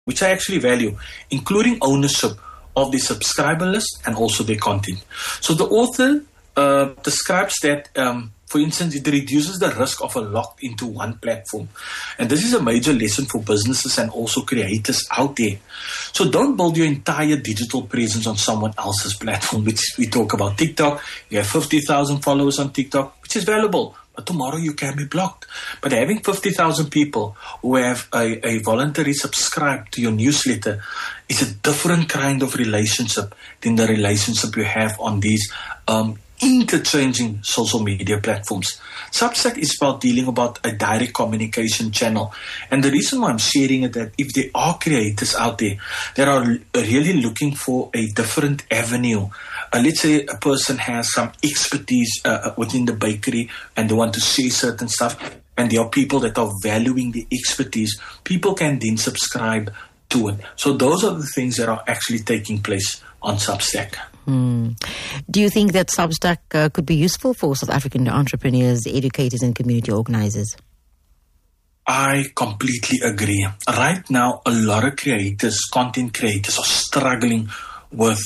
which I actually value, including ownership of the subscriber list and also their content. So the author describes that, for instance, it reduces the risk of a locked into one platform. And this is a major lesson for businesses and also creators out there. So don't build your entire digital presence on someone else's platform, which we talk about TikTok. You have 50,000 followers on TikTok, which is valuable. But tomorrow you can be blocked. But having 50,000 people who have a voluntary subscribe to your newsletter is a different kind of relationship than the relationship you have on these interchanging social media platforms. Substack is about dealing about a direct communication channel. And the reason why I'm sharing it, that if there are creators out there that are really looking for a different avenue, let's say a person has some expertise within the bakery and they want to share certain stuff, and there are people that are valuing the expertise, people can then subscribe to it. So those are the things that are actually taking place on Substack. Do you think that Substack could be useful for South African entrepreneurs, educators and community organizers? I completely agree. Right now, a lot of creators, content creators are struggling with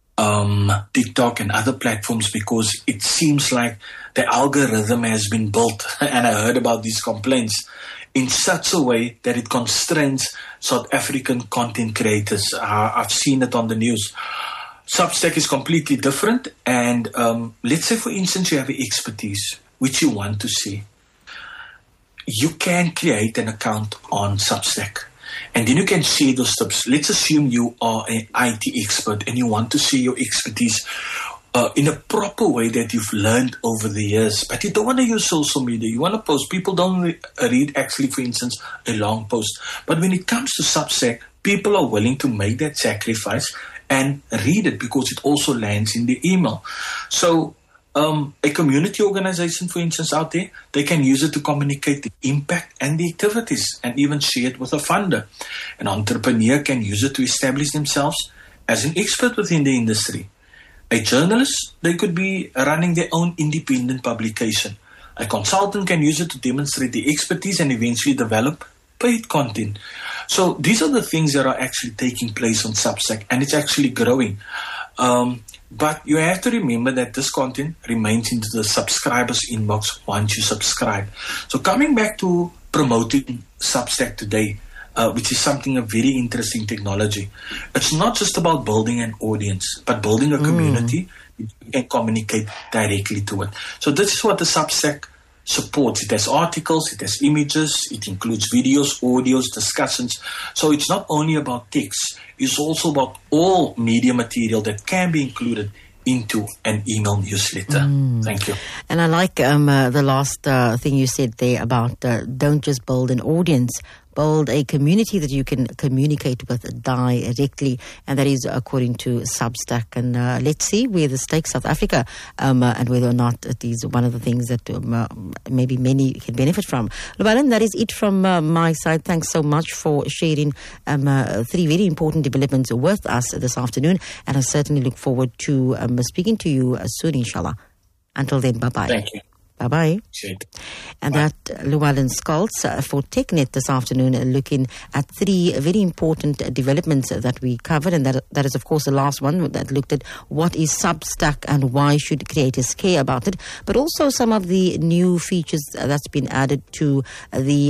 TikTok and other platforms because it seems like the algorithm has been built, and I heard about these complaints, in such a way that it constrains South African content creators. I've seen it on the news. Substack is completely different, and let's say, for instance, you have an expertise which you want to see. You can create an account on Substack, and then you can share those tips. Let's assume you are an IT expert and you want to share your expertise in a proper way that you've learned over the years, but you don't want to use social media. You want to post. People don't read, actually, for instance, a long post. But when it comes to Substack, people are willing to make that sacrifice and read it because it also lands in the email. So a community organization, for instance, out there, they can use it to communicate the impact and the activities and even share it with a funder. An entrepreneur can use it to establish themselves as an expert within the industry. A journalist, they could be running their own independent publication. A consultant can use it to demonstrate the expertise and eventually develop paid content. So these are the things that are actually taking place on Substack, and it's actually growing. But you have to remember that this content remains into the subscribers' inbox once you subscribe. So coming back to promoting Substack today, which is a very interesting technology. It's not just about building an audience, but building a community you can communicate directly to it. So this is what the Substack supports. It has articles, it has images, it includes videos, audios, discussions. So it's not only about text, it's also about all media material that can be included into an email newsletter. Thank you. And I like the last thing you said there about don't just build an audience, build a community that you can communicate with directly, and that is according to Substack. And let's see where this takes South Africa, and whether or not it is one of the things that maybe many can benefit from. Llewellyn, that is it from my side. Thanks so much for sharing three very important developments with us this afternoon, and I certainly look forward to speaking to you soon, inshallah. Until then, bye-bye. Thank you. Bye-bye. Sure. And that Llewellyn Scholtz for TechNet this afternoon, looking at three very important developments that we covered. And that is, of course, the last one that looked at what is Substack and why should creators care about it. But also some of the new features that's been added to the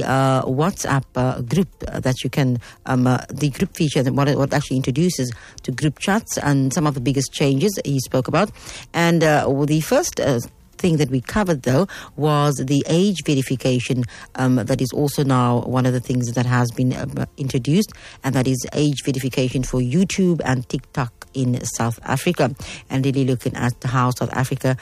WhatsApp group that you can, the group feature, what actually introduces to group chats, and some of the biggest changes he spoke about. And the first thing that we covered, though, was the age verification. That is also now one of the things that has been introduced, and that is age verification for YouTube and TikTok in South Africa, and really looking at how South Africa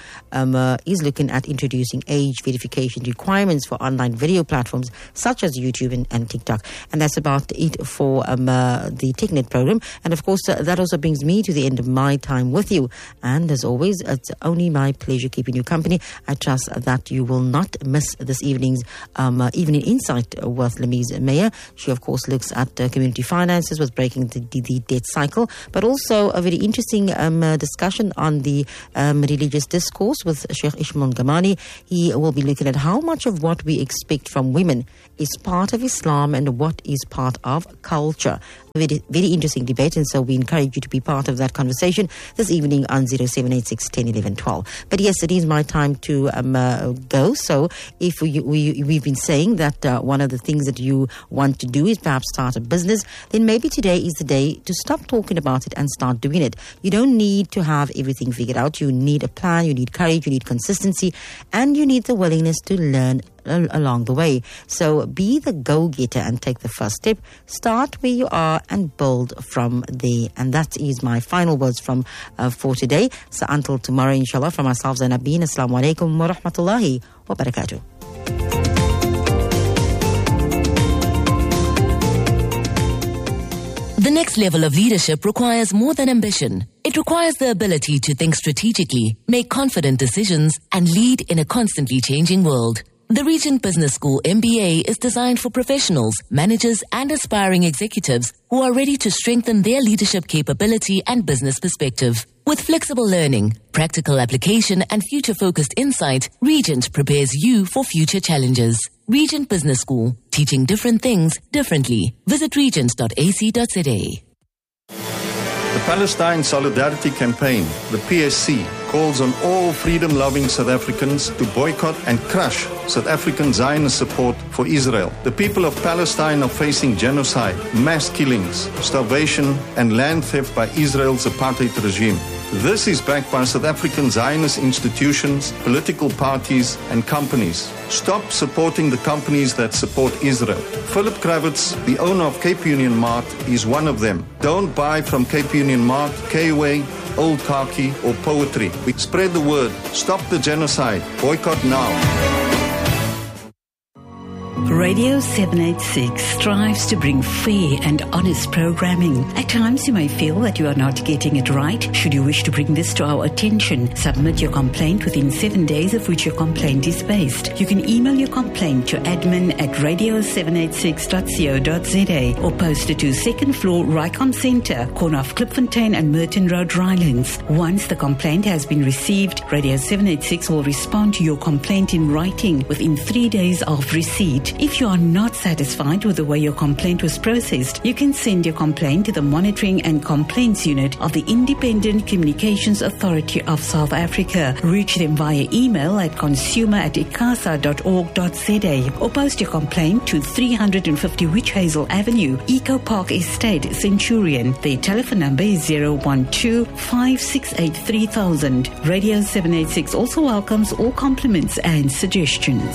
is looking at introducing age verification requirements for online video platforms such as YouTube and TikTok. And that's about it for the TechNet program. And of course, that also brings me to the end of my time with you. And as always, it's only my pleasure keeping you company company. I trust that you will not miss this evening's Evening Insight with Lamise Meyer. She, of course, looks at community finances with breaking the debt cycle, but also a very interesting discussion on the religious discourse with Sheikh Ishmael Gamani. He will be looking at how much of what we expect from women is part of Islam and what is part of culture. Very, very interesting debate, and so we encourage you to be part of that conversation this evening on 0786 10 11 12. But yes, it is my time to go. So if we've been saying that one of the things that you want to do is perhaps start a business, then maybe today is the day to stop talking about it and start doing it. You don't need to have everything figured out. You need a plan, you need courage, you need consistency, and you need the willingness to learn along the way. So be the go-getter and take the first step. Start where you are and build from there. And that is my final words from for today. So until tomorrow, inshallah, from ourselves and Nabeen, Assalamu alaikum wa rahmatullahi wa barakatuh. The next level of leadership requires more than ambition. It requires the ability to think strategically, make confident decisions, and lead in a constantly changing world. The Regent Business School MBA is designed for professionals, managers, and aspiring executives who are ready to strengthen their leadership capability and business perspective. With flexible learning, practical application, and future-focused insight, Regent prepares you for future challenges. Regent Business School, teaching different things differently. Visit regent.ac.za. The Palestine Solidarity Campaign, the PSC, calls on all freedom-loving South Africans to boycott and crush South African Zionist support for Israel. The people of Palestine are facing genocide, mass killings, starvation, and land theft by Israel's apartheid regime. This is backed by South African Zionist institutions, political parties, and companies. Stop supporting the companies that support Israel. Philip Kravitz, the owner of Cape Union Mart, is one of them. Don't buy from Cape Union Mart, K-Way, Old Khaki, or Poetry. We spread the word. Stop the genocide. Boycott now. Radio 786 strives to bring fair and honest programming. At times you may feel that you are not getting it right. Should you wish to bring this to our attention, submit your complaint within 7 days of which your complaint is based. You can email your complaint to admin@radio786.co.za or post it to 2nd floor Rycom Centre, corner of Klipfontein and Merton Road, Rylands. Once the complaint has been received, Radio 786 will respond to your complaint in writing within 3 days of receipt. If you are not satisfied with the way your complaint was processed, you can send your complaint to the Monitoring and Complaints Unit of the Independent Communications Authority of South Africa. Reach them via email at consumer@icasa.org.za or post your complaint to 350 Witch Hazel Avenue, Eco Park Estate, Centurion. Their telephone number is 012-568-3000. Radio 786 also welcomes all compliments and suggestions.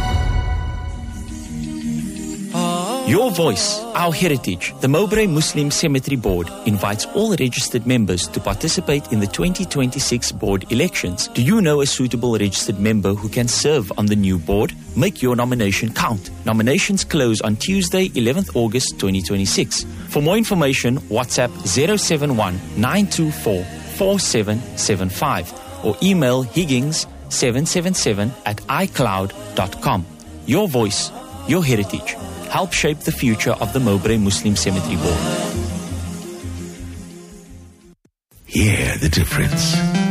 Your voice, our heritage. The Mowbray Muslim Cemetery Board invites all registered members to participate in the 2026 board elections. Do you know a suitable registered member who can serve on the new board? Make your nomination count. Nominations close on Tuesday, 11th August 2026. For more information, WhatsApp 071-924-4775 or email higgins777@icloud.com. Your voice, your heritage. Help shape the future of the Mowbray Muslim Cemetery Board. Hear the difference.